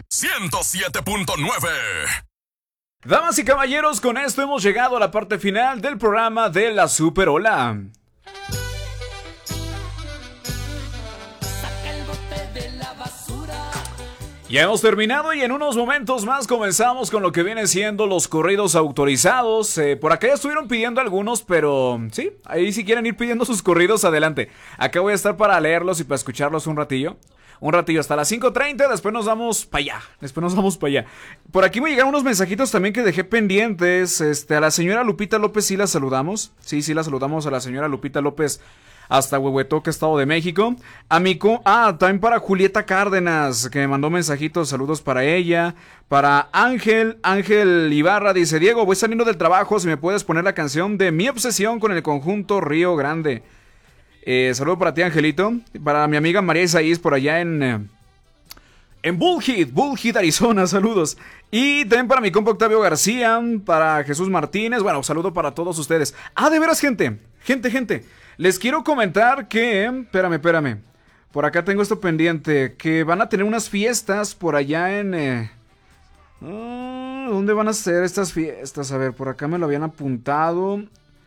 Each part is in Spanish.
107.9. Damas y caballeros, con esto hemos llegado a la parte final del programa de la Super Ola. Ya hemos terminado y en unos momentos más comenzamos con lo que viene siendo los corridos autorizados. Por acá ya estuvieron pidiendo algunos, pero sí, ahí si quieren ir pidiendo sus corridos, adelante. Acá voy a estar para leerlos y para escucharlos un ratillo. Un ratillo hasta las 5:30, después nos vamos para allá. Por aquí me llegaron unos mensajitos también que dejé pendientes. A la señora Lupita López sí la saludamos. Sí, la saludamos a la señora Lupita López hasta Huehuetoca, Estado de México. También para Julieta Cárdenas, que me mandó mensajitos, saludos para ella. Para Ángel Ibarra, dice: Diego, voy saliendo del trabajo, si me puedes poner la canción de Mi Obsesión con el conjunto Río Grande. Saludo para ti, Angelito. Para mi amiga María Isaías por allá en Bullhead, Arizona, saludos. Y también para mi compa Octavio García, para Jesús Martínez. Bueno, saludo para todos ustedes. De veras, gente. Les quiero comentar que... Espérame. Por acá tengo esto pendiente. Que van a tener unas fiestas por allá en... ¿Dónde van a ser estas fiestas? A ver, por acá me lo habían apuntado.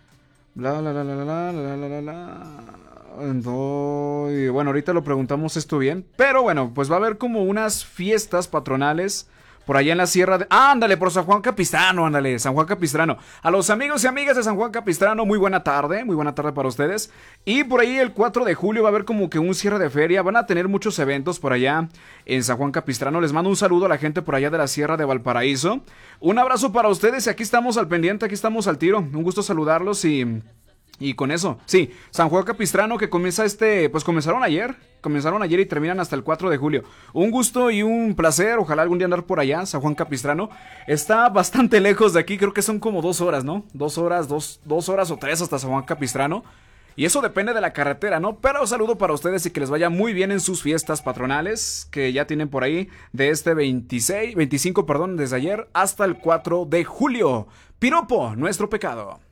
Y bueno, ahorita lo preguntamos esto bien. Pero bueno, pues va a haber como unas fiestas patronales por allá en la sierra de... ándale, por San Juan Capistrano, San Juan Capistrano. A los amigos y amigas de San Juan Capistrano, muy buena tarde para ustedes. Y por ahí el 4 de julio va a haber como que un cierre de feria. Van a tener muchos eventos por allá en San Juan Capistrano. Les mando un saludo a la gente por allá de la sierra de Valparaíso. Un abrazo para ustedes y aquí estamos al pendiente, aquí estamos al tiro. Un gusto saludarlos y con eso, sí, San Juan Capistrano que comienza pues comenzaron ayer y terminan hasta el 4 de julio. Un gusto y un placer, ojalá algún día andar por allá. San Juan Capistrano está bastante lejos de aquí, creo que son como 2 horas, ¿no? 2 horas o 3 hasta San Juan Capistrano. Y eso depende de la carretera, ¿no? Pero saludo para ustedes y que les vaya muy bien en sus fiestas patronales, que ya tienen por ahí de este 25, desde ayer hasta el 4 de julio. Piropo, nuestro pecado.